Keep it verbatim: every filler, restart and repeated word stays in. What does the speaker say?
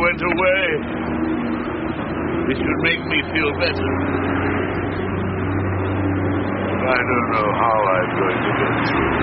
went away. It should make me feel better. I don't know how I'm going to get through.